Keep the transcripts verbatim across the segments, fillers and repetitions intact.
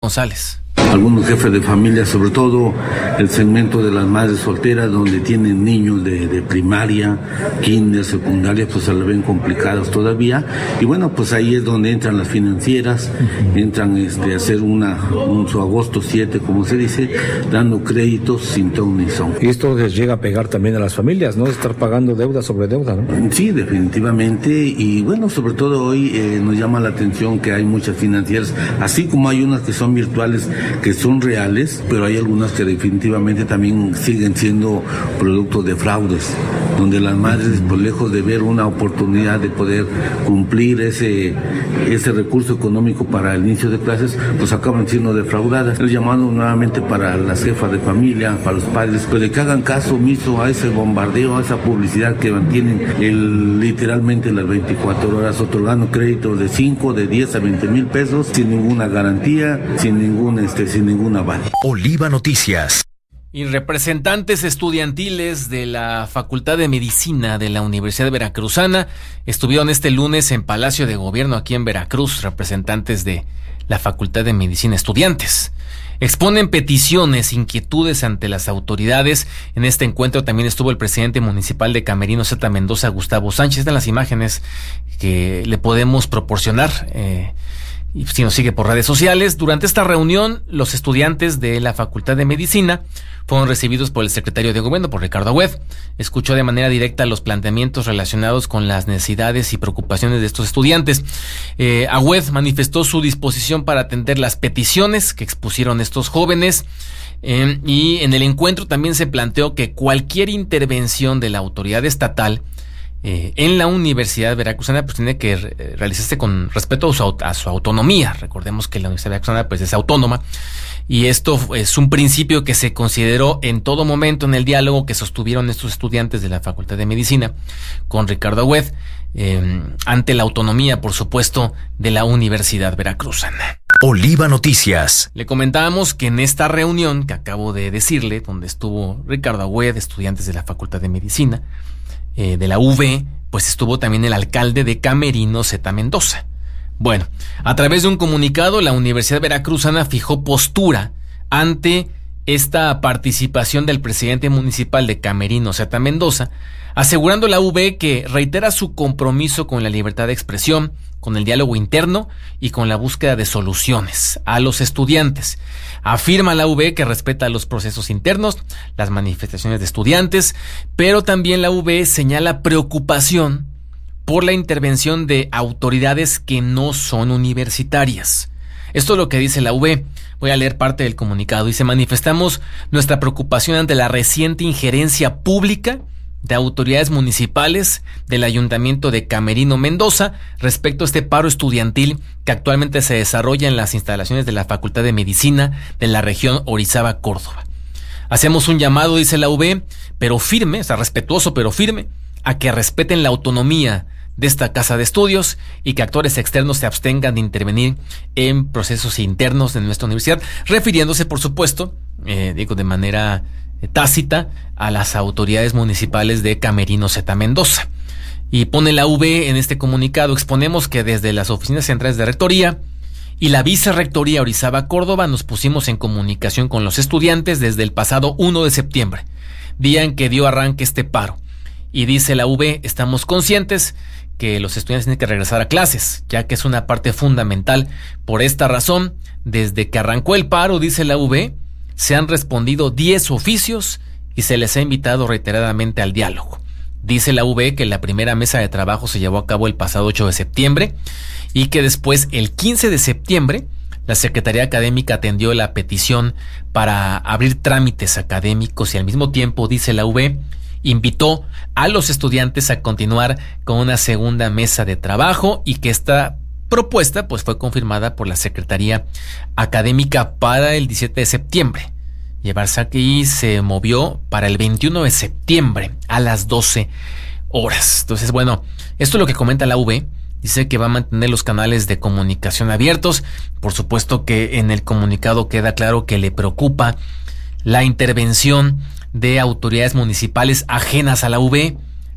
González. Algunos jefes de familia, sobre todo el segmento de las madres solteras, donde tienen niños de, de primaria, kinder, secundaria, pues se la ven complicados todavía. Y bueno, pues ahí es donde entran las financieras, entran este, a hacer una, un su agosto siete, como se dice, dando créditos sin ton ni son. Y esto les llega a pegar también a las familias, ¿no? Estar pagando deuda sobre deuda, ¿no? Sí, definitivamente. Y bueno, sobre todo hoy eh, nos llama la atención que hay muchas financieras, así como hay unas que son virtuales, que son reales, pero hay algunas que definitivamente también siguen siendo productos de fraudes, donde las madres, pues lejos de ver una oportunidad de poder cumplir ese ese recurso económico para el inicio de clases, pues acaban siendo defraudadas. El llamado nuevamente para las jefas de familia, para los padres, pues de que hagan caso omiso a ese bombardeo, a esa publicidad que mantienen el, literalmente las veinticuatro horas, otorgando créditos de cinco, de diez a veinte mil pesos, sin ninguna garantía, sin ningún este sin ningún aval. Oliva Noticias. Y representantes estudiantiles de la Facultad de Medicina de la Universidad Veracruzana estuvieron este lunes en Palacio de Gobierno aquí en Veracruz, representantes de la Facultad de Medicina, estudiantes. Exponen peticiones, inquietudes ante las autoridades. En este encuentro también estuvo el presidente municipal de Camerino Z Mendoza, Gustavo Sánchez, de las imágenes que le podemos proporcionar, eh, y si nos sigue por redes sociales. Durante esta reunión, los estudiantes de la Facultad de Medicina fueron recibidos por el secretario de Gobierno, por Ricardo Agüed. Escuchó de manera directa los planteamientos relacionados con las necesidades y preocupaciones de estos estudiantes. Eh, Agüed manifestó su disposición para atender las peticiones que expusieron estos jóvenes. Eh, y en el encuentro también se planteó que cualquier intervención de la autoridad estatal Eh, en la Universidad Veracruzana pues tiene que eh, realizarse con respeto a su, a su autonomía. Recordemos que la Universidad Veracruzana pues es autónoma, y esto es un principio que se consideró en todo momento en el diálogo que sostuvieron estos estudiantes de la Facultad de Medicina con Ricardo Agüed, eh, ante la autonomía, por supuesto, de la Universidad Veracruzana. Oliva Noticias. Le comentábamos que en esta reunión que acabo de decirle, donde estuvo Ricardo Agüed, estudiantes de la Facultad de Medicina, Eh, de la U V, pues estuvo también el alcalde de Camerino Z Mendoza. Bueno, a través de un comunicado, la Universidad Veracruzana fijó postura ante esta participación del presidente municipal de Camerino Z Mendoza, asegurando la U V que reitera su compromiso con la libertad de expresión, con el diálogo interno y con la búsqueda de soluciones a los estudiantes. Afirma la U V que respeta los procesos internos, las manifestaciones de estudiantes, pero también la U V señala preocupación por la intervención de autoridades que no son universitarias. Esto es lo que dice la U V. Voy a leer parte del comunicado. Dice: manifestamos nuestra preocupación ante la reciente injerencia pública de autoridades municipales del Ayuntamiento de Camerino Mendoza respecto a este paro estudiantil que actualmente se desarrolla en las instalaciones de la Facultad de Medicina de la región Orizaba, Córdoba. Hacemos un llamado, dice la U V, pero firme, o sea, respetuoso pero firme, a que respeten la autonomía de esta casa de estudios y que actores externos se abstengan de intervenir en procesos internos de nuestra universidad, refiriéndose, por supuesto, eh, digo de manera tácita, a las autoridades municipales de Camerino Z Mendoza. Y pone la U V en este comunicado: exponemos que desde las oficinas centrales de rectoría y la vicerrectoría Orizaba, Córdoba, nos pusimos en comunicación con los estudiantes desde el pasado uno de septiembre, día en que dio arranque este paro. Y dice la U V, estamos conscientes que los estudiantes tienen que regresar a clases, ya que es una parte fundamental. Por esta razón, desde que arrancó el paro, dice la U V, se han respondido diez oficios y se les ha invitado reiteradamente al diálogo. Dice la U V que la primera mesa de trabajo se llevó a cabo el pasado ocho de septiembre y que después, el quince de septiembre, la Secretaría Académica atendió la petición para abrir trámites académicos y al mismo tiempo, dice la U V, invitó a los estudiantes a continuar con una segunda mesa de trabajo, y que esta propuesta pues fue confirmada por la Secretaría Académica para el diecisiete de septiembre. Llevarse aquí se movió para el veintiuno de septiembre a las doce horas. Entonces, bueno, esto es lo que comenta la U V. Dice que va a mantener los canales de comunicación abiertos. Por supuesto que en el comunicado queda claro que le preocupa la intervención de autoridades municipales ajenas a la U V,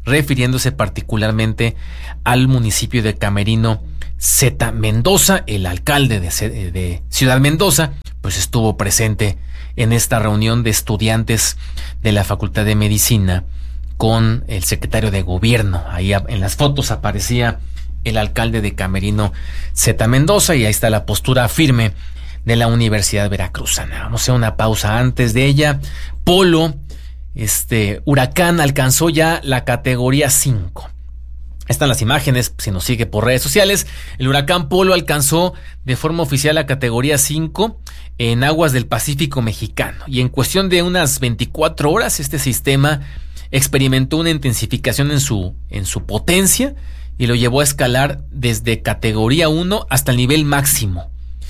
refiriéndose particularmente al municipio de Camerino Zeta Mendoza. El alcalde de, de Ciudad Mendoza pues estuvo presente en esta reunión de estudiantes de la Facultad de Medicina con el secretario de Gobierno. Ahí en las fotos aparecía el alcalde de Camerino Zeta Mendoza y ahí está la postura firme de la Universidad Veracruzana. Vamos a hacer una pausa antes de ella. Polo, este huracán alcanzó ya la categoría cinco. Están las imágenes, si nos sigue por redes sociales. El huracán Polo alcanzó de forma oficial la categoría cinco en aguas del Pacífico mexicano. Y en cuestión de unas veinticuatro horas, este sistema experimentó una intensificación en su, en su potencia y lo llevó a escalar desde categoría uno hasta el nivel máximo.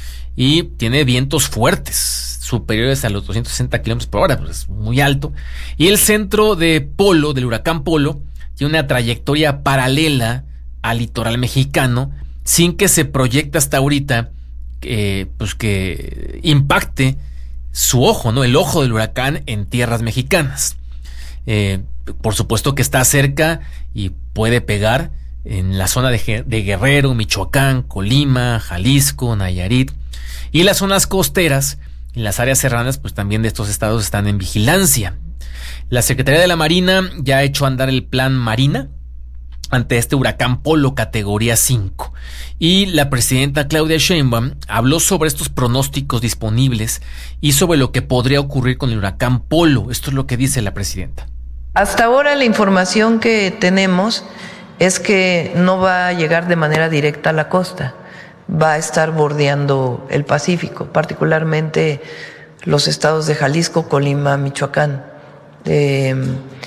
Y tiene vientos fuertes, superiores a los doscientos sesenta kilómetros por hora, pues es muy alto. Y el centro de Polo, del huracán Polo, tiene una trayectoria paralela al litoral mexicano, sin que se proyecte hasta ahorita eh, pues que impacte su ojo, ¿no? El ojo del huracán en tierras mexicanas. Eh, por supuesto que está cerca y puede pegar en la zona de, de Guerrero, Michoacán, Colima, Jalisco, Nayarit. Y las zonas costeras y las áreas serranas, pues también de estos estados están en vigilancia. La Secretaría de la Marina ya ha hecho andar el plan Marina ante este huracán Polo categoría cinco. Y la presidenta Claudia Sheinbaum habló sobre estos pronósticos disponibles y sobre lo que podría ocurrir con el huracán Polo. Esto es lo que dice la presidenta. Hasta ahora la información que tenemos es que no va a llegar de manera directa a la costa. Va a estar bordeando el Pacífico, particularmente los estados de Jalisco, Colima, Michoacán. Eh,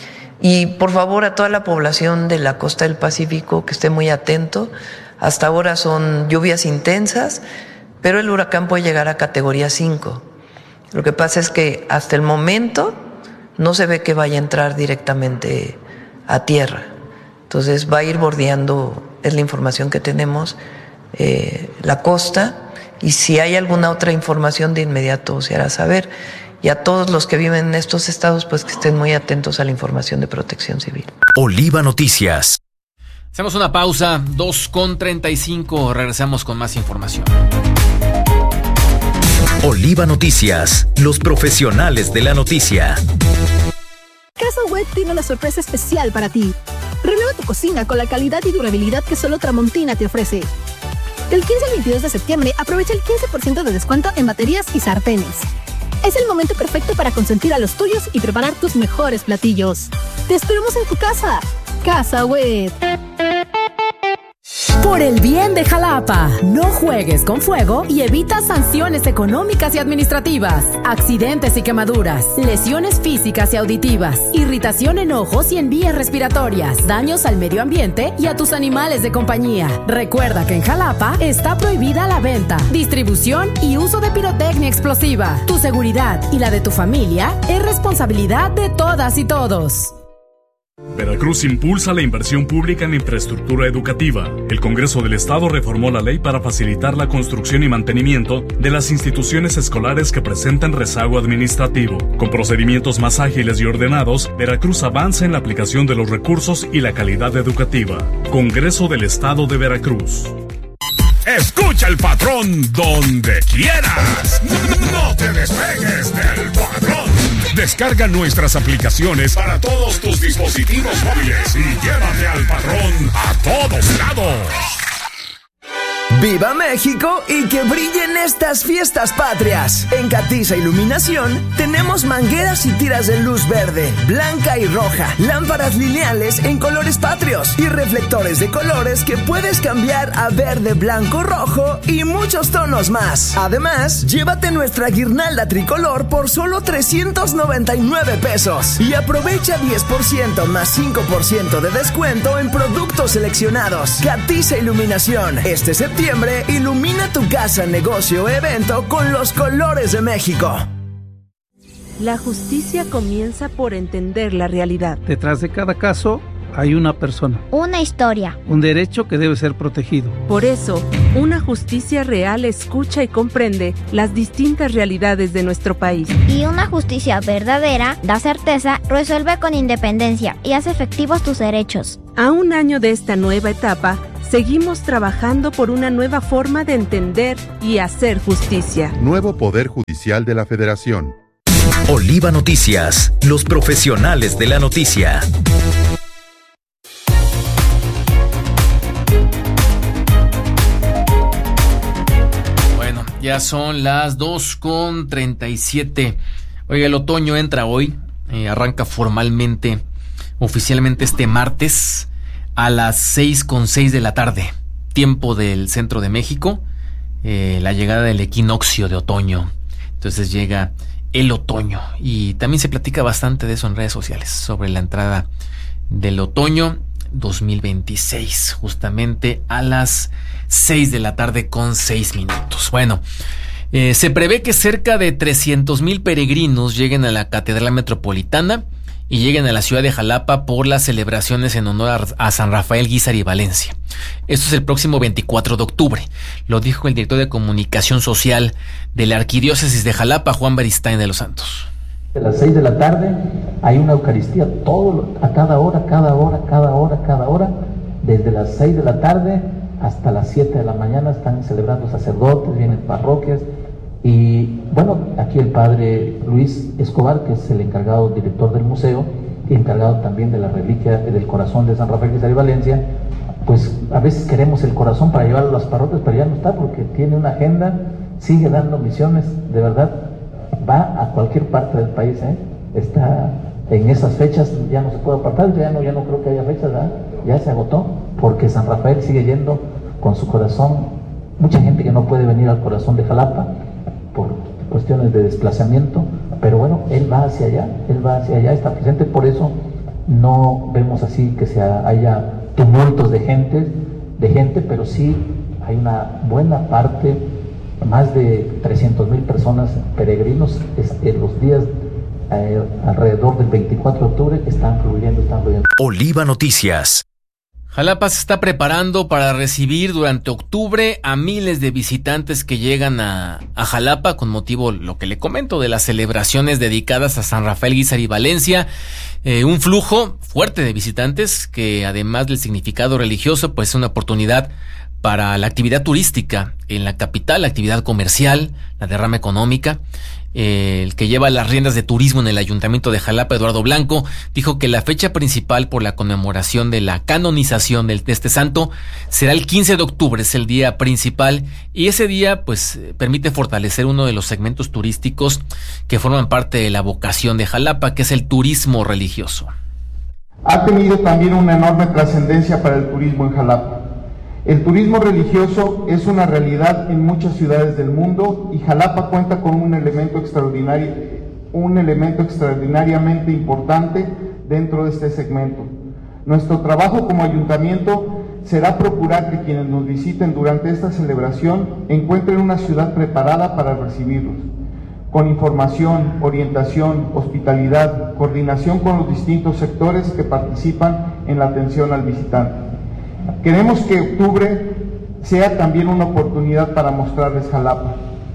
y por favor a toda la población de la costa del Pacífico que esté muy atento. Hasta ahora son lluvias intensas, pero el huracán puede llegar a categoría cinco. Lo que pasa es que hasta el momento no se ve que vaya a entrar directamente a tierra. Entonces va a ir bordeando, es la información que tenemos, eh, la costa, y si hay alguna otra información de inmediato se hará saber. Y a todos los que viven en estos estados, pues que estén muy atentos a la información de Protección Civil. Oliva Noticias. Hacemos una pausa, dos con treinta y cinco, regresamos con más información. Oliva Noticias, los profesionales de la noticia. Casa Web tiene una sorpresa especial para ti. Renueva tu cocina con la calidad y durabilidad que solo Tramontina te ofrece. Del quince al veintidós de septiembre, aprovecha el quince por ciento de descuento en baterías y sartenes. Es el momento perfecto para consentir a los tuyos y preparar tus mejores platillos. ¡Te esperamos en tu casa! Casa Web. Por el bien de Jalapa, no juegues con fuego y evita sanciones económicas y administrativas, accidentes y quemaduras, lesiones físicas y auditivas, irritación en ojos y en vías respiratorias, daños al medio ambiente y a tus animales de compañía. Recuerda que en Jalapa está prohibida la venta, distribución y uso de pirotecnia explosiva. Tu seguridad y la de tu familia es responsabilidad de todas y todos. Veracruz impulsa la inversión pública en infraestructura educativa. El Congreso del Estado reformó la ley para facilitar la construcción y mantenimiento de las instituciones escolares que presentan rezago administrativo. Con procedimientos más ágiles y ordenados, Veracruz avanza en la aplicación de los recursos y la calidad educativa. Congreso del Estado de Veracruz. Escucha el patrón donde quieras. No te despegues del patrón. Descarga nuestras aplicaciones para todos tus dispositivos móviles y llévate al patrón a todos lados. ¡Viva México y que brillen estas fiestas patrias! En Catiza Iluminación tenemos mangueras y tiras de luz verde, blanca y roja, lámparas lineales en colores patrios y reflectores de colores que puedes cambiar a verde, blanco, rojo y muchos tonos más. Además, llévate nuestra guirnalda tricolor por solo trescientos noventa y nueve pesos y aprovecha diez por ciento más cinco por ciento de descuento en productos seleccionados. Catiza Iluminación, este septiembre ilumina tu casa, negocio o evento con los colores de México. La justicia comienza por entender la realidad. Detrás de cada caso hay una persona, una historia, un derecho que debe ser protegido. Por eso, una justicia real escucha y comprende las distintas realidades de nuestro país. Y una justicia verdadera da certeza, resuelve con independencia y hace efectivos tus derechos. A un año de esta nueva etapa, seguimos trabajando por una nueva forma de entender y hacer justicia. Nuevo Poder Judicial de la Federación. Oliva Noticias, los profesionales de la noticia. Bueno, ya son las dos con treinta y siete. Oiga, el otoño entra hoy, eh, arranca formalmente, oficialmente este martes a las seis con seis de la tarde, tiempo del centro de México, eh, la llegada del equinoccio de otoño. Entonces llega el otoño y también se platica bastante de eso en redes sociales, sobre la entrada del otoño dos mil veintiséis, justamente a las seis de la tarde con seis minutos. Bueno, eh, se prevé que cerca de trescientos mil peregrinos lleguen a la Catedral Metropolitana y lleguen a la ciudad de Jalapa por las celebraciones en honor a, a San Rafael Guízar y Valencia. Esto es el próximo veinticuatro de octubre. Lo dijo el director de Comunicación Social de la Arquidiócesis de Jalapa, Juan Beristain de los Santos. A las seis de la tarde hay una Eucaristía todo, a cada hora, cada hora, cada hora, cada hora. Desde las seis de la tarde hasta las siete de la mañana están celebrando sacerdotes, vienen parroquias. Y bueno, aquí el padre Luis Escobar, que es el encargado, director del museo, y encargado también de la reliquia del corazón de San Rafael Guízar y Valencia, pues a veces queremos el corazón para llevarlo a las parroquias, pero ya no está porque tiene una agenda, sigue dando misiones, de verdad, va a cualquier parte del país, ¿eh? Está en esas fechas, ya no se puede apartar, ya no, ya no creo que haya fechas, ¿verdad? Ya se agotó, porque San Rafael sigue yendo con su corazón. Mucha gente que no puede venir al corazón de Jalapa por cuestiones de desplazamiento, pero bueno, él va hacia allá, él va hacia allá, está presente, por eso no vemos así que sea, haya tumultos de gente, de gente, pero sí hay una buena parte, más de trescientos mil personas, peregrinos, en los días eh, alrededor del veinticuatro de octubre, que están fluyendo, están fluyendo. Oliva Noticias. Jalapa se está preparando para recibir durante octubre a miles de visitantes que llegan a, a Jalapa con motivo, lo que le comento, de las celebraciones dedicadas a San Rafael Guízar y Valencia. Eh, un flujo fuerte de visitantes que, además del significado religioso, pues es una oportunidad para la actividad turística en la capital, la actividad comercial, la derrama económica. Eh, el que lleva las riendas de turismo en el Ayuntamiento de Jalapa, Eduardo Blanco, dijo que la fecha principal por la conmemoración de la canonización de este santo será el quince de octubre, es el día principal, y ese día pues permite fortalecer uno de los segmentos turísticos que forman parte de la vocación de Jalapa, que es el turismo religioso. Ha tenido también una enorme trascendencia para el turismo en Jalapa. El turismo religioso es una realidad en muchas ciudades del mundo y Jalapa cuenta con un elemento extraordinario, un elemento extraordinariamente importante dentro de este segmento. Nuestro trabajo como ayuntamiento será procurar que quienes nos visiten durante esta celebración encuentren una ciudad preparada para recibirlos, con información, orientación, hospitalidad, coordinación con los distintos sectores que participan en la atención al visitante. Queremos que octubre sea también una oportunidad para mostrarles Jalapa.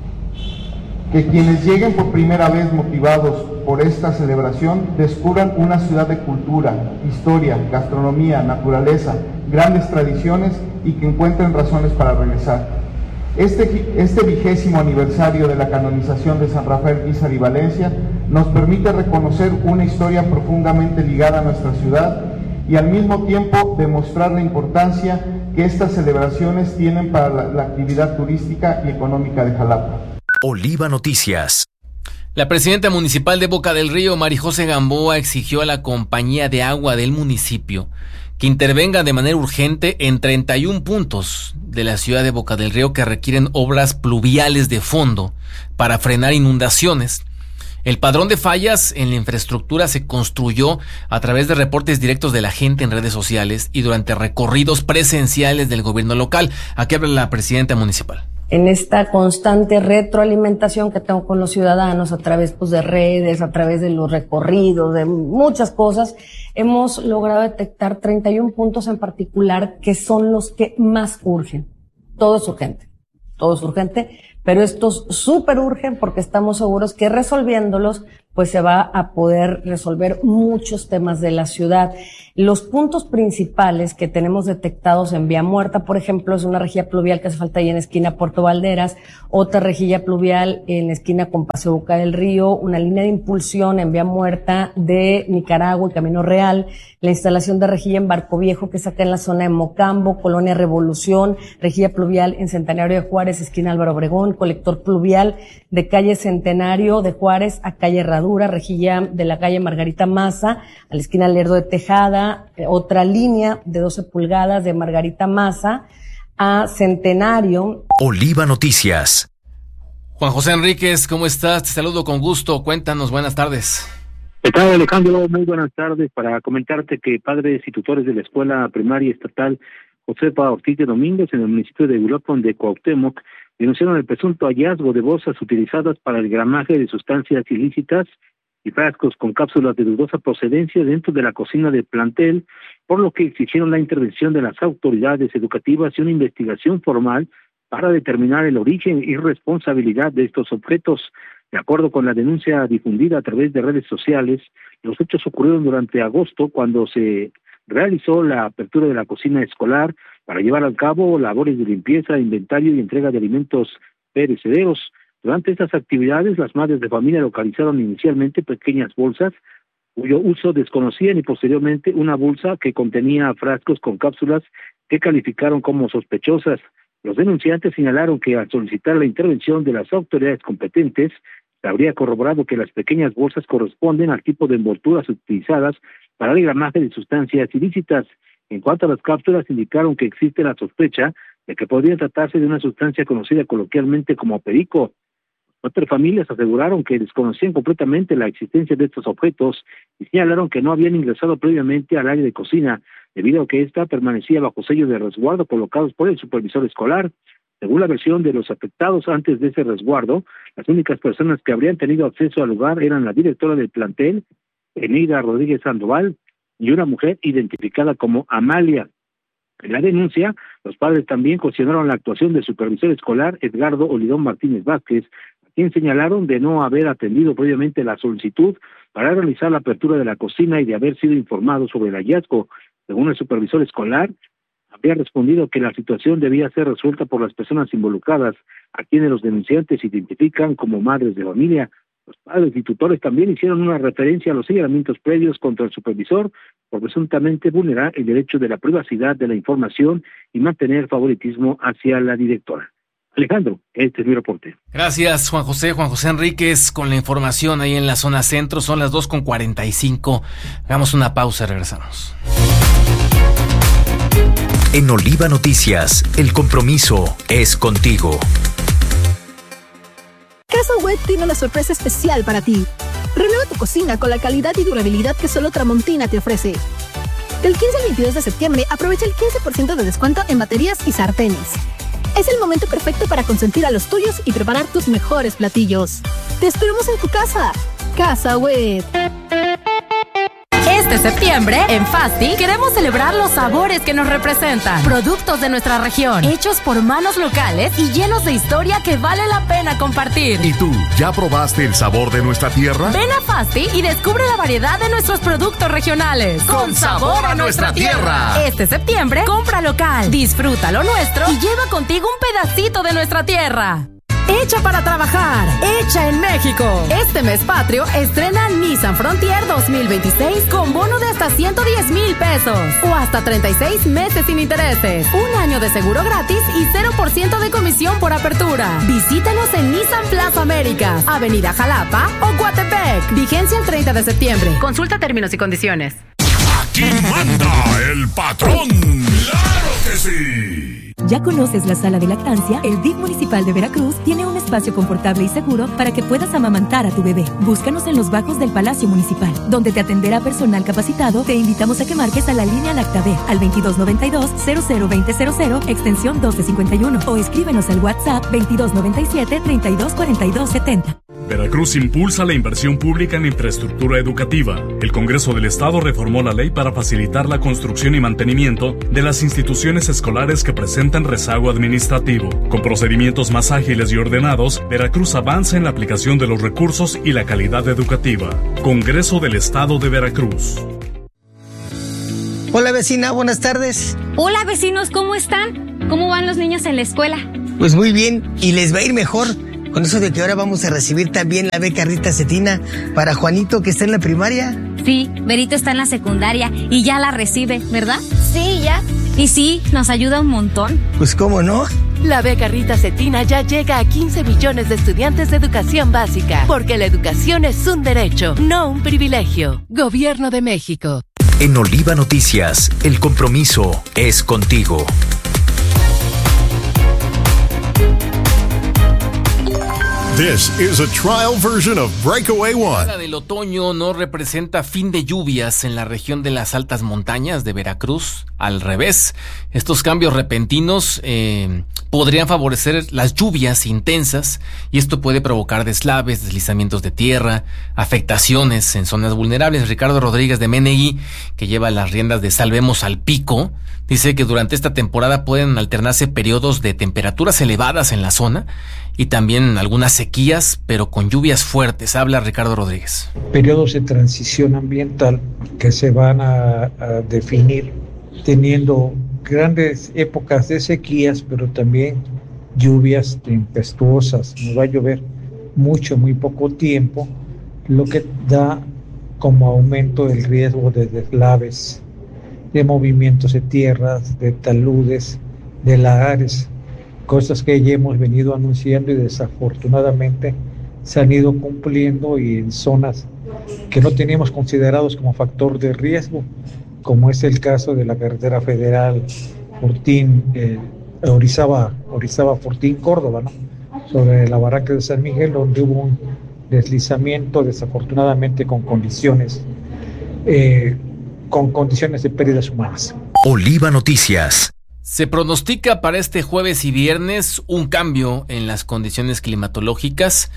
Que quienes lleguen por primera vez motivados por esta celebración descubran una ciudad de cultura, historia, gastronomía, naturaleza, grandes tradiciones y que encuentren razones para regresar. Este, este vigésimo aniversario de la canonización de San Rafael Guízar y Valencia nos permite reconocer una historia profundamente ligada a nuestra ciudad y al mismo tiempo demostrar la importancia que estas celebraciones tienen para la, la actividad turística y económica de Jalapa. Oliva Noticias. La presidenta municipal de Boca del Río, Marijose Gamboa, exigió a la compañía de agua del municipio que intervenga de manera urgente en treinta y un puntos de la ciudad de Boca del Río que requieren obras pluviales de fondo para frenar inundaciones. El padrón de fallas en la infraestructura se construyó a través de reportes directos de la gente en redes sociales y durante recorridos presenciales del gobierno local. Aquí habla la presidenta municipal. en esta constante retroalimentación que tengo con los ciudadanos a través pues, de redes, a través de los recorridos, de muchas cosas, hemos logrado detectar treinta y un puntos en particular que son los que más urgen. Todo es urgente, todo es urgente, pero estos súper urgen porque estamos seguros que resolviéndolos pues se va a poder resolver muchos temas de la ciudad. Los puntos principales que tenemos detectados en vía muerta, por ejemplo, es una rejilla pluvial que hace falta ahí en esquina Puerto Valderas, otra rejilla pluvial en esquina con Paseo Boca del Río, una línea de impulsión en vía muerta de Nicaragua y Camino Real, la instalación de rejilla en Barco Viejo que saca en la zona de Mocambo, Colonia Revolución, rejilla pluvial en Centenario de Juárez, esquina Álvaro Obregón, colector pluvial de calle Centenario de Juárez a calle Herradura, rejilla de la calle Margarita Maza a la esquina Lerdo de Tejada, eh, otra línea de doce pulgadas de Margarita Maza a Centenario. Oliva Noticias. Juan José Enríquez, ¿cómo estás? Te saludo con gusto. Cuéntanos, buenas tardes. ¿Qué tal, Alejandro? Muy buenas tardes. Para comentarte que padres y tutores de la Escuela Primaria Estatal Josefa Ortiz de Domínguez en el municipio de Uruapan de Cuauhtémoc denunciaron el presunto hallazgo de bolsas utilizadas para el gramaje de sustancias ilícitas y frascos con cápsulas de dudosa procedencia dentro de la cocina del plantel, por lo que exigieron la intervención de las autoridades educativas y una investigación formal para determinar el origen y responsabilidad de estos objetos. De acuerdo con la denuncia difundida a través de redes sociales, los hechos ocurrieron durante agosto cuando se realizó la apertura de la cocina escolar para llevar a cabo labores de limpieza, inventario y entrega de alimentos perecederos. Durante estas actividades, las madres de familia localizaron inicialmente pequeñas bolsas cuyo uso desconocían y posteriormente una bolsa que contenía frascos con cápsulas que calificaron como sospechosas. Los denunciantes señalaron que al solicitar la intervención de las autoridades competentes, se habría corroborado que las pequeñas bolsas corresponden al tipo de envolturas utilizadas para el gramaje de sustancias ilícitas. En cuanto a las cápsulas, indicaron que existe la sospecha de que podría tratarse de una sustancia conocida coloquialmente como perico. Otras familias aseguraron que desconocían completamente la existencia de estos objetos y señalaron que no habían ingresado previamente al área de cocina, debido a que ésta permanecía bajo sellos de resguardo colocados por el supervisor escolar. Según la versión de los afectados, antes de ese resguardo, las únicas personas que habrían tenido acceso al lugar eran la directora del plantel, Eneida Rodríguez Sandoval, y una mujer identificada como Amalia. En la denuncia, los padres también cuestionaron la actuación del supervisor escolar, Edgardo Olidón Martínez Vázquez, a quien señalaron de no haber atendido previamente la solicitud para realizar la apertura de la cocina y de haber sido informado sobre el hallazgo. Según el supervisor escolar, había respondido que la situación debía ser resuelta por las personas involucradas, a quienes los denunciantes identifican como madres de familia. Los padres y tutores también hicieron una referencia a los señalamientos previos contra el supervisor por presuntamente vulnerar el derecho de la privacidad de la información y mantener favoritismo hacia la directora. Alejandro, este es mi reporte. Gracias, Juan José. Juan José Enríquez con la información ahí en la zona centro. Son las dos con cuarenta y cinco. Hagamos una pausa y regresamos. En Oliva Noticias, el compromiso es contigo. Casa Web tiene una sorpresa especial para ti. Renueva tu cocina con la calidad y durabilidad que solo Tramontina te ofrece. Del quince al veintidós de septiembre, aprovecha el quince por ciento de descuento en baterías y sartenes. Es el momento perfecto para consentir a los tuyos y preparar tus mejores platillos. ¡Te esperamos en tu casa! Casa Web. Este septiembre, en Fasti, queremos celebrar los sabores que nos representan. Productos de nuestra región, hechos por manos locales y llenos de historia que vale la pena compartir. ¿Y tú, ya probaste el sabor de nuestra tierra? Ven a Fasti y descubre la variedad de nuestros productos regionales. ¡Con sabor a nuestra tierra! Este septiembre, compra local, disfruta lo nuestro y lleva contigo un pedacito de nuestra tierra. Hecha para trabajar, hecha en México. Este mes patrio estrena Nissan Frontier dos mil veintiséis con bono de hasta ciento diez mil pesos o hasta treinta y seis meses sin intereses, un año de seguro gratis y cero por ciento de comisión por apertura. Visítanos en Nissan Plaza Américas, Avenida Jalapa o Coatepec. Vigencia el treinta de septiembre. Consulta términos y condiciones. Aquí manda el patrón. ¡Claro que sí! ¿Ya conoces la sala de lactancia? El D I F municipal de Veracruz tiene un espacio confortable y seguro para que puedas amamantar a tu bebé. Búscanos en los bajos del Palacio Municipal, donde te atenderá personal capacitado. Te invitamos a que marques a la línea LactaVer al veintidós noventa y dos, cero cero veinte cero cero, extensión doce cincuenta y uno, o escríbenos al WhatsApp veintidós noventa y siete, treinta y dos cuarenta y dos setenta. Veracruz impulsa la inversión pública en infraestructura educativa. El Congreso del Estado reformó la ley para facilitar la construcción y mantenimiento de las instituciones escolares que presentan rezago administrativo. Con procedimientos más ágiles y ordenados, Veracruz avanza en la aplicación de los recursos y la calidad educativa. Congreso del Estado de Veracruz. Hola vecina, buenas tardes. Hola vecinos, ¿cómo están? ¿Cómo van los niños en la escuela? Pues muy bien, y les va a ir mejor. Con eso de que ahora vamos a recibir también la beca Rita Cetina para Juanito, que está en la primaria. Sí, Berito está en la secundaria y ya la recibe, ¿verdad? Sí, ya. Y sí, nos ayuda un montón. Pues cómo no. La beca Rita Cetina ya llega a quince millones de estudiantes de educación básica, porque la educación es un derecho, no un privilegio. Gobierno de México. En Oliva Noticias, el compromiso es contigo. This is a trial version of Breakaway One. La del otoño no representa fin de lluvias en la región de las altas montañas de Veracruz. Al revés, estos cambios repentinos eh, podrían favorecer las lluvias intensas y esto puede provocar deslaves, deslizamientos de tierra, afectaciones en zonas vulnerables. Ricardo Rodríguez de Menegui, que lleva las riendas de Salvemos al Pico, dice que durante esta temporada pueden alternarse periodos de temperaturas elevadas en la zona y también algunas sequías, pero con lluvias fuertes. Habla Ricardo Rodríguez. Periodos de transición ambiental que se van a, a definir teniendo grandes épocas de sequías, pero también lluvias tempestuosas. Nos va a llover mucho, muy poco tiempo, lo que da como aumento el riesgo de deslaves, de movimientos de tierras, de taludes, de lahares, cosas que ya hemos venido anunciando y desafortunadamente se han ido cumpliendo, y en zonas que no teníamos considerados como factor de riesgo, como es el caso de la carretera federal Fortín, eh, Orizaba, Orizaba Fortín, Córdoba, ¿no? Sobre la barranca de San Miguel, donde hubo un deslizamiento desafortunadamente con condiciones eh, con condiciones de pérdidas humanas. Oliva Noticias. Se pronostica para este jueves y viernes un cambio en las condiciones climatológicas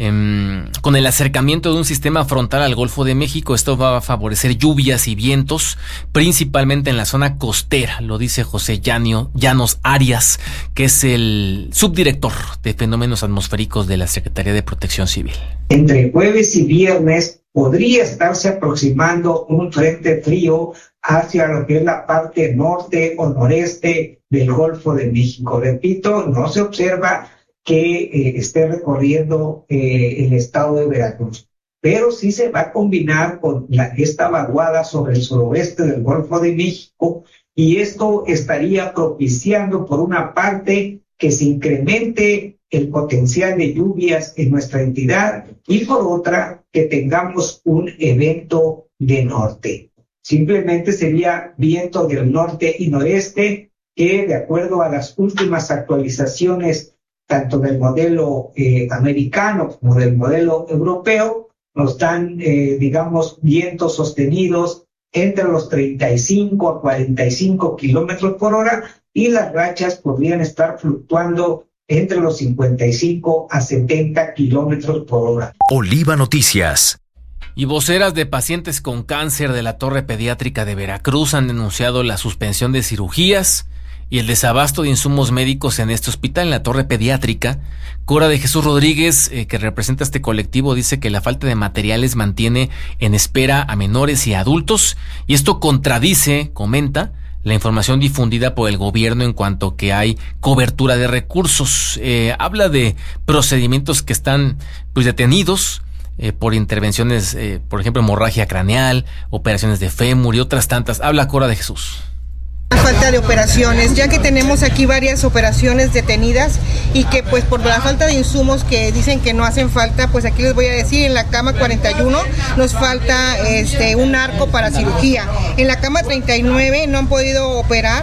eh, con el acercamiento de un sistema frontal al Golfo de México. Esto va a favorecer lluvias y vientos, principalmente en la zona costera, lo dice José Llanio, Llanos Arias, que es el subdirector de fenómenos atmosféricos de la Secretaría de Protección Civil. Entre jueves y viernes podría estarse aproximando un frente frío hacia lo que es la parte norte o noreste del Golfo de México. Repito, no se observa que eh, esté recorriendo eh, el estado de Veracruz, pero sí se va a combinar con la, esta vaguada sobre el suroeste del Golfo de México, y esto estaría propiciando, por una parte, que se incremente el potencial de lluvias en nuestra entidad, y por otra, que tengamos un evento de norte. Simplemente sería viento del norte y noreste que, de acuerdo a las últimas actualizaciones, tanto del modelo eh, americano como del modelo europeo, nos dan, eh, digamos, vientos sostenidos entre los treinta y cinco a cuarenta y cinco kilómetros por hora, y las rachas podrían estar fluctuando entre los cincuenta y cinco a setenta kilómetros por hora. Oliva Noticias. Y voceras de pacientes con cáncer de la Torre Pediátrica de Veracruz han denunciado la suspensión de cirugías y el desabasto de insumos médicos en este hospital, en la Torre Pediátrica. Cora de Jesús Rodríguez, eh, que representa este colectivo, dice que la falta de materiales mantiene en espera a menores y adultos, y esto contradice, comenta, la información difundida por el gobierno en cuanto que hay cobertura de recursos. Eh, habla de procedimientos que están pues detenidos eh, por intervenciones, eh, por ejemplo, hemorragia craneal, operaciones de fémur y otras tantas. Habla Cora de Jesús. Falta de operaciones, ya que tenemos aquí varias operaciones detenidas y que pues por la falta de insumos que dicen que no hacen falta, pues aquí les voy a decir, en la cama cuarenta y uno nos falta este un arco para cirugía, en la cama treinta y nueve no han podido operar,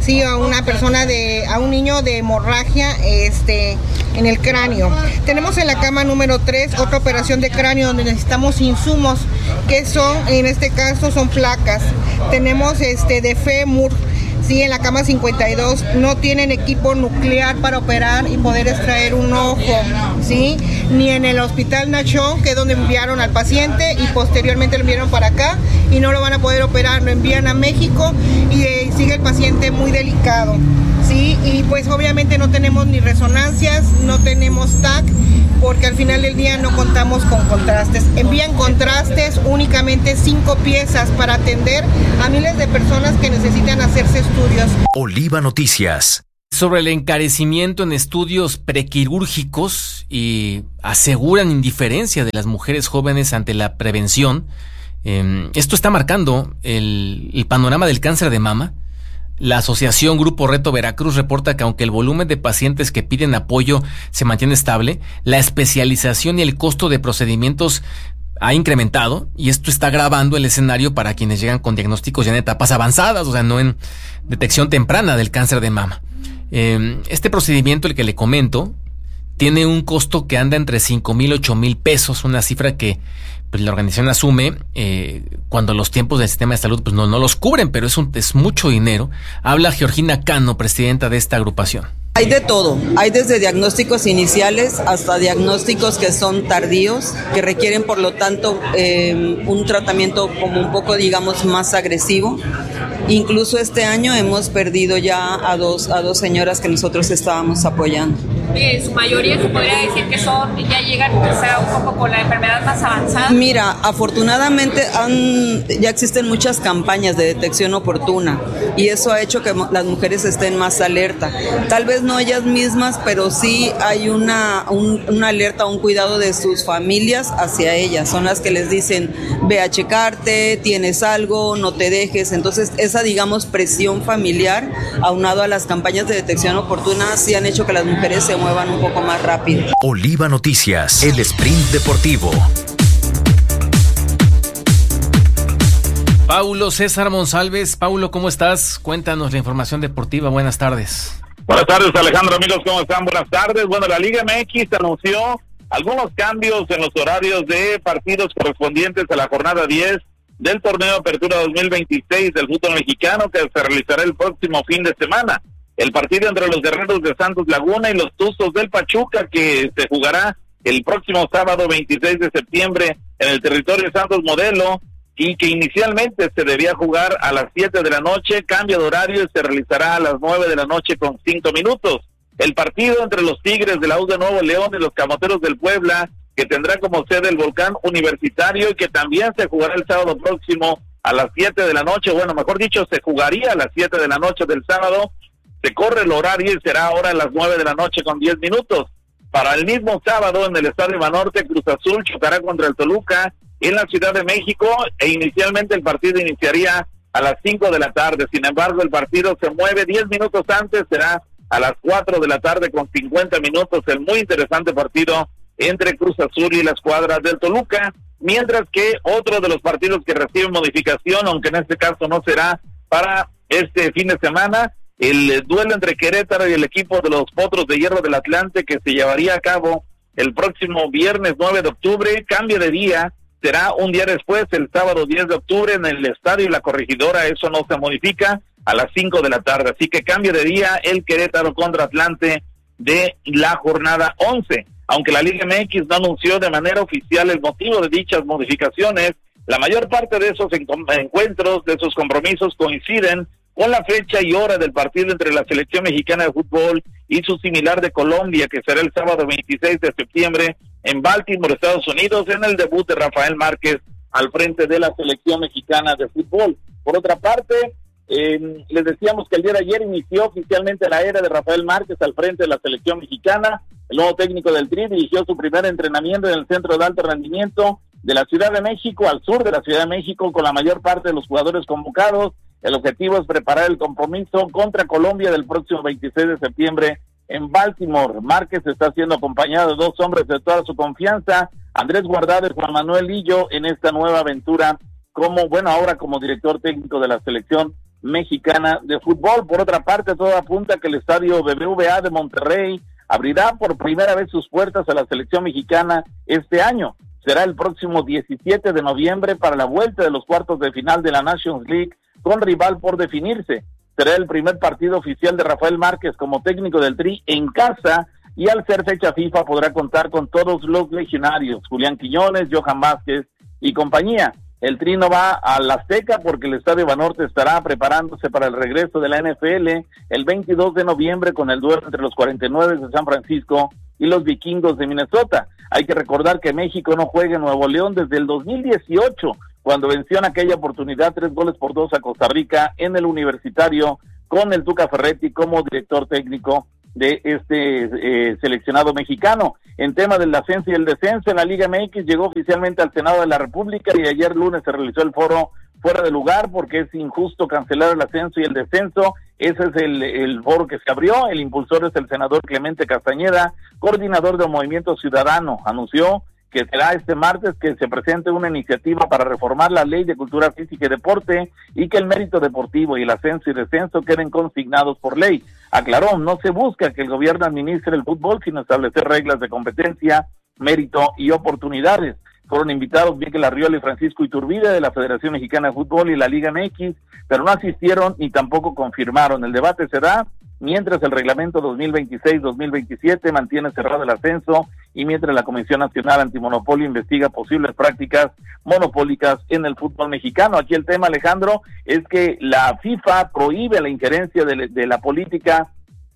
sí, a una persona de, a un niño de hemorragia este, en el cráneo. Tenemos en la cama número tres otra operación de cráneo donde necesitamos insumos, que son, en este caso, son placas. Tenemos este de fémur. Sí, en la cama cincuenta y dos no tienen equipo nuclear para operar y poder extraer un ojo, ¿sí? Ni en el hospital Nachón, que es donde enviaron al paciente y posteriormente lo enviaron para acá y no lo van a poder operar, lo envían a México y eh, sigue el paciente muy delicado, ¿sí? Y pues obviamente no tenemos ni resonancias, no tenemos T A C, porque al final del día no contamos con contrastes. Envían contrastes únicamente cinco piezas para atender a miles de personas que necesitan hacerse estudios. Oliva Noticias. Sobre el encarecimiento en estudios prequirúrgicos y aseguran indiferencia de las mujeres jóvenes ante la prevención. Eh, esto está marcando el, el panorama del cáncer de mama. La asociación Grupo Reto Veracruz reporta que aunque el volumen de pacientes que piden apoyo se mantiene estable, la especialización y el costo de procedimientos ha incrementado y esto está agravando el escenario para quienes llegan con diagnósticos ya en etapas avanzadas, o sea, no en detección temprana del cáncer de mama. Eh, este procedimiento, el que le comento, tiene un costo que anda entre cinco mil y ocho mil pesos, una cifra que pues, la organización asume eh, cuando los tiempos del sistema de salud pues, no, no los cubren, pero es, un, es mucho dinero. Habla Georgina Cano, presidenta de esta agrupación. Hay de todo, hay desde diagnósticos iniciales hasta diagnósticos que son tardíos, que requieren por lo tanto eh, un tratamiento como un poco digamos más agresivo. Incluso este año hemos perdido ya a dos, a dos señoras que nosotros estábamos apoyando. En su mayoría se podría decir que son, ya llegan quizá un poco con la enfermedad más avanzada. Mira, afortunadamente han, ya existen muchas campañas de detección oportuna y eso ha hecho que las mujeres estén más alerta. Tal vez no ellas mismas, pero sí hay una, un, una alerta, un cuidado de sus familias hacia ellas. Son las que les dicen, ve a checarte, tienes algo, no te dejes. Entonces esa, digamos, presión familiar, aunado a las campañas de detección oportuna, sí han hecho que las mujeres se muevan un poco más rápido. Oliva Noticias, el sprint deportivo. Paulo César Monsalves. Paulo, ¿cómo estás? Cuéntanos la información deportiva. Buenas tardes. Buenas tardes, Alejandro, amigos, ¿cómo están? Buenas tardes. Bueno, la Liga M X anunció algunos cambios en los horarios de partidos correspondientes a la jornada diez del torneo Apertura dos mil veintiséis del fútbol mexicano, que se realizará el próximo fin de semana. El partido entre los Guerreros de Santos Laguna y los Tuzos del Pachuca, que se jugará el próximo sábado veintiséis de septiembre en el territorio de Santos Modelo, y que inicialmente se debía jugar a las siete de la noche, cambio de horario y se realizará a las nueve de la noche con cinco minutos. El partido entre los Tigres de la U de Nuevo León y los Camoteros del Puebla, que tendrá como sede el Volcán Universitario y que también se jugará el sábado próximo a las siete de la noche, bueno, mejor dicho, se jugaría a las siete de la noche del sábado, se corre el horario y será ahora a las nueve de la noche con diez minutos. Para el mismo sábado en el Estadio Banorte, Cruz Azul chocará contra el Toluca en la Ciudad de México e inicialmente el partido iniciaría a las cinco de la tarde. Sin embargo, el partido se mueve diez minutos antes, será a las cuatro de la tarde con cincuenta minutos, el muy interesante partido entre Cruz Azul y la escuadra del Toluca, mientras que otro de los partidos que reciben modificación, aunque en este caso no será para este fin de semana, el duelo entre Querétaro y el equipo de los Potros de Hierro del Atlante, que se llevaría a cabo el próximo viernes nueve de octubre, cambio de día, será un día después, el sábado diez de octubre, en el Estadio La Corregidora, eso no se modifica, a las cinco de la tarde, así que cambio de día el Querétaro contra Atlante de la jornada once. Aunque la Liga M X no anunció de manera oficial el motivo de dichas modificaciones, la mayor parte de esos encuentros, de esos compromisos coinciden con la fecha y hora del partido entre la selección mexicana de fútbol y su similar de Colombia, que será el sábado veintiséis de septiembre en Baltimore, Estados Unidos, en el debut de Rafael Márquez al frente de la selección mexicana de fútbol. Por otra parte, eh, les decíamos que el día de ayer inició oficialmente la era de Rafael Márquez al frente de la selección mexicana. El nuevo técnico del Tri dirigió su primer entrenamiento en el Centro de Alto Rendimiento de la Ciudad de México, al sur de la Ciudad de México, con la mayor parte de los jugadores convocados. El objetivo es preparar el compromiso contra Colombia del próximo veintiséis de septiembre en Baltimore. Márquez está siendo acompañado de dos hombres de toda su confianza, Andrés Guardado y Juan Manuel Lillo, en esta nueva aventura como, bueno, ahora como director técnico de la selección Mexicana de Fútbol. Por otra parte, todo apunta que el estadio B B V A de Monterrey abrirá por primera vez sus puertas a la selección mexicana este año. Será el próximo diecisiete de noviembre para la vuelta de los cuartos de final de la Nations League con rival por definirse. Será el primer partido oficial de Rafael Márquez como técnico del Tri en casa, y al ser fecha FIFA podrá contar con todos los legionarios, Julián Quiñones, Johan Vázquez y compañía. El Tri no va al Azteca porque el Estadio Banorte estará preparándose para el regreso de la N F L el veintidós de noviembre con el duelo entre los cuarenta y nueve de San Francisco y los Vikingos de Minnesota. Hay que recordar que México no juega en Nuevo León desde el dos mil dieciocho, cuando venció en aquella oportunidad tres goles por dos a Costa Rica en el Universitario, con el Tuca Ferretti como director técnico de este eh, seleccionado mexicano. En tema del ascenso y el descenso en la Liga M X, llegó oficialmente al Senado de la República y ayer lunes se realizó el foro fuera de lugar porque es injusto cancelar el ascenso y el descenso. Ese es el, el foro que se abrió. El impulsor es el senador Clemente Castañeda, coordinador del Movimiento Ciudadano. Anunció que será este martes que se presente una iniciativa para reformar la Ley de Cultura Física y Deporte y que el mérito deportivo y el ascenso y descenso queden consignados por ley. Aclaró, no se busca que el gobierno administre el fútbol, sino establecer reglas de competencia, mérito y oportunidades. Fueron invitados Miguel Arriola y Francisco Iturbide de la Federación Mexicana de Fútbol y la Liga M X, pero no asistieron ni tampoco confirmaron. El debate se da mientras el reglamento dos mil veintiséis dos mil veintisiete mantiene cerrado el ascenso y mientras la Comisión Nacional Antimonopolio investiga posibles prácticas monopólicas en el fútbol mexicano. Aquí el tema, Alejandro, es que la FIFA prohíbe la injerencia de, de la política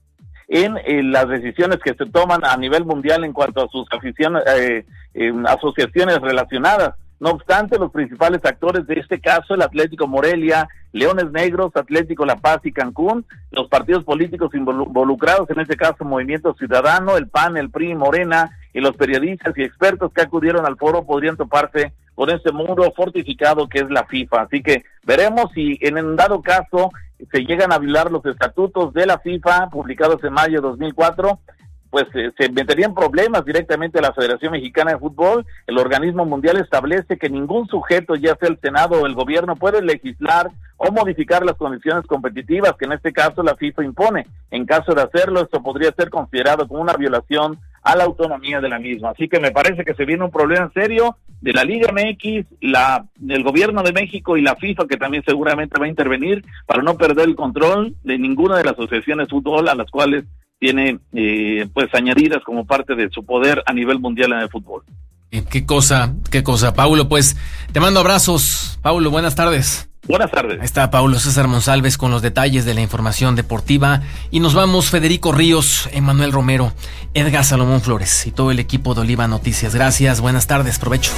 en eh, las decisiones que se toman a nivel mundial en cuanto a sus aficiones, eh, eh, asociaciones relacionadas. No obstante, los principales actores de este caso, el Atlético Morelia, Leones Negros, Atlético La Paz y Cancún, los partidos políticos involucrados, en este caso Movimiento Ciudadano, el P A N, el P R I, Morena, y los periodistas y expertos que acudieron al foro podrían toparse con este muro fortificado que es la FIFA. Así que veremos si en un dado caso se llegan a violar los estatutos de la FIFA publicados en mayo de dos mil cuatro, pues eh, se meterían problemas directamente a la Federación Mexicana de Fútbol. El organismo mundial establece que ningún sujeto, ya sea el Senado o el gobierno, puede legislar o modificar las condiciones competitivas que en este caso la FIFA impone. En caso de hacerlo, esto podría ser considerado como una violación a la autonomía de la misma. Así que me parece que se viene un problema serio de la Liga M X, la, el gobierno de México y la FIFA, que también seguramente va a intervenir para no perder el control de ninguna de las asociaciones de fútbol a las cuales tiene eh, pues añadidas como parte de su poder a nivel mundial en el fútbol. Eh, qué cosa, qué cosa, Paulo. Pues te mando abrazos, Paulo, buenas tardes. Buenas tardes. Ahí está Paulo César Monsalves con los detalles de la información deportiva. Y nos vamos, Federico Ríos, Emanuel Romero, Edgar Salomón Flores y todo el equipo de Oliva Noticias. Gracias, buenas tardes, provecho.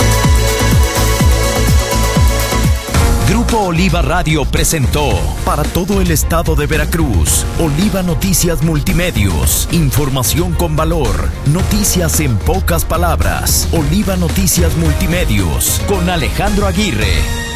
Grupo Oliva Radio presentó para todo el estado de Veracruz, Oliva Noticias Multimedios, información con valor, noticias en pocas palabras. Oliva Noticias Multimedios con Alejandro Aguirre.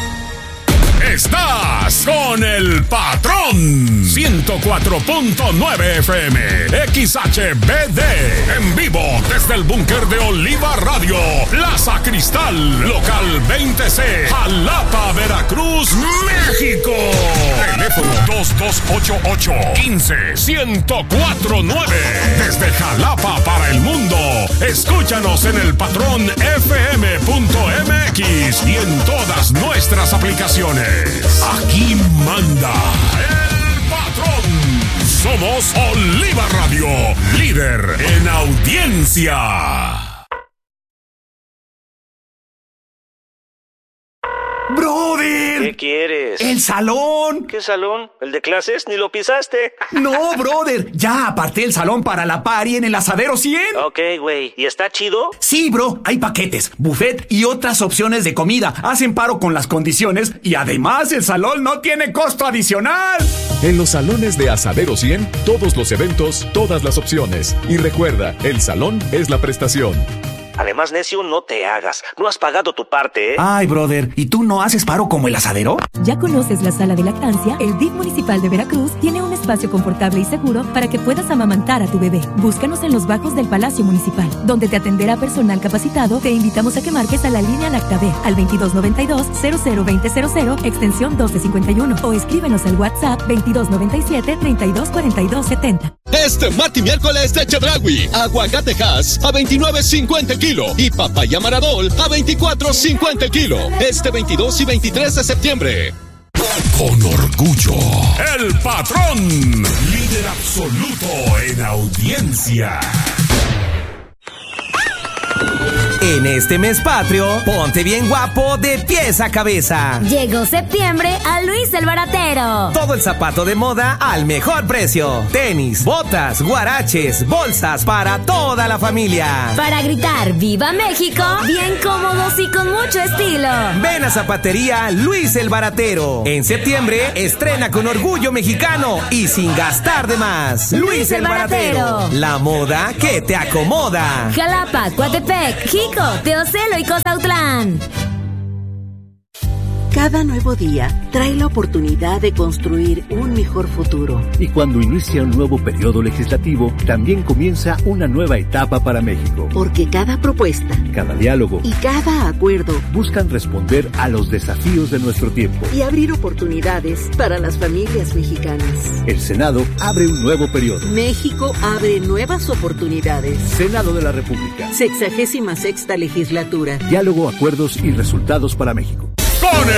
Estás con el patrón ciento cuatro punto nueve F M X H B D en vivo desde el búnker de Oliva Radio, Plaza Cristal, local veinte C, Jalapa, Veracruz, México. Teléfono dos dos ocho ocho, uno cinco, uno cero cuatro nueve. Desde Jalapa para el mundo. Escúchanos en el patrón F M punto M X y en todas nuestras aplicaciones. Aquí manda el patrón. Somos Oliva Radio, líder en audiencia. ¡Brother! ¿Qué quieres? ¡El salón! ¿Qué salón? ¿El de clases? ¡Ni lo pisaste! ¡No, brother! Ya aparté el salón para la party en el Asadero cien. Ok, güey. ¿Y está chido? Sí, bro. Hay paquetes, buffet y otras opciones de comida. Hacen paro con las condiciones y además el salón no tiene costo adicional. En los salones de Asadero cien, todos los eventos, todas las opciones. Y recuerda, el salón es la prestación. Además, necio, no te hagas. No has pagado tu parte, ¿eh? Ay, brother, ¿y tú no haces paro como el asadero? ¿Ya conoces la sala de lactancia? El D I F municipal de Veracruz tiene un espacio confortable y seguro para que puedas amamantar a tu bebé. Búscanos en los bajos del Palacio Municipal, donde te atenderá personal capacitado. Te invitamos a que marques a la línea Lactaver al veintidós noventa y dos, cero cero veinte cero cero, extensión doce cincuenta y uno, o escríbenos al WhatsApp veintidós noventa y siete, treinta y dos cuarenta y dos setenta. Este martes y miércoles de Chedraui, aguacate Hass a veintinueve cincuenta el kilo y papaya Maradol a veinticuatro cincuenta el kilo. Este veintidós y veintitrés de septiembre. Con orgullo, el patrón, líder absoluto en audiencia. En este mes patrio, ponte bien guapo de pies a cabeza. Llegó septiembre a Luis el Baratero. Todo el zapato de moda al mejor precio. Tenis, botas, guaraches, bolsas para toda la familia. Para gritar ¡Viva México! Bien cómodos y con mucho estilo. Ven a Zapatería Luis el Baratero. En septiembre, estrena con orgullo mexicano y sin gastar de más. Luis, Luis el, el Baratero. Baratero. La moda que te acomoda. Jalapa, Coatepec, Jico, Teocelo y Cozautlán. Cada nuevo día trae la oportunidad de construir un mejor futuro. Y cuando inicia un nuevo periodo legislativo, también comienza una nueva etapa para México. Porque cada propuesta, cada diálogo y cada acuerdo buscan responder a los desafíos de nuestro tiempo y abrir oportunidades para las familias mexicanas. El Senado abre un nuevo periodo. México abre nuevas oportunidades. Senado de la República. Sexagésima sexta legislatura. Diálogo, acuerdos y resultados para México. Con